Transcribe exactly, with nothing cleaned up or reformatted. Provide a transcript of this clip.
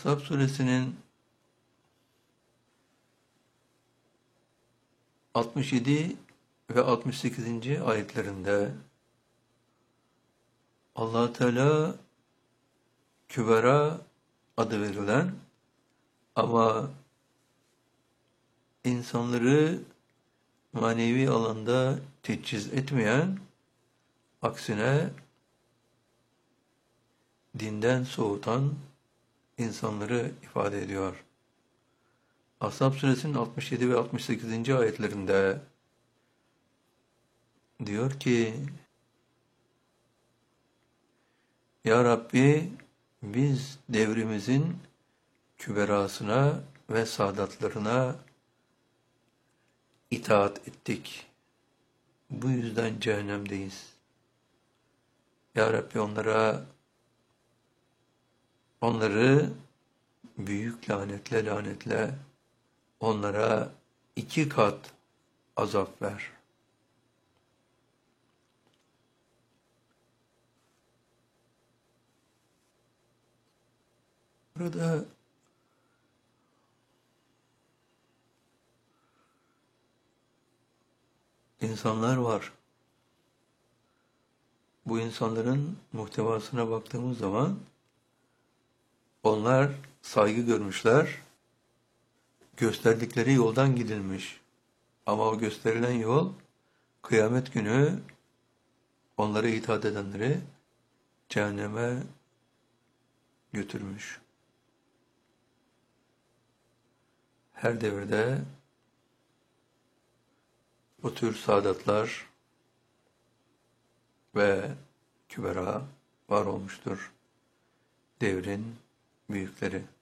Ahzab suresinin altmış yedi ve altmış sekizinci ayetlerinde Allah Teala kübera adı verilen ama insanları manevi alanda teçhiz etmeyen, aksine dinden soğutan insanları ifade ediyor. Ahzab suresinin altmış yedi ve altmış sekizinci ayetlerinde diyor ki: Ya Rabbi, biz devrimizin küberasına ve sadatlarına itaat ettik. Bu yüzden cehennemdeyiz. Ya Rabbi, onlara onları büyük lanetle lanetle onlara iki kat azap ver. Burada insanlar var. Bu insanların muhtevasına baktığımız zaman onlar saygı görmüşler, gösterdikleri yoldan gidilmiş. Ama o gösterilen yol kıyamet günü onlara itaat edenleri cehenneme götürmüş. Her devirde bu tür saadatlar ve kübera var olmuştur. Devrin büyükleri.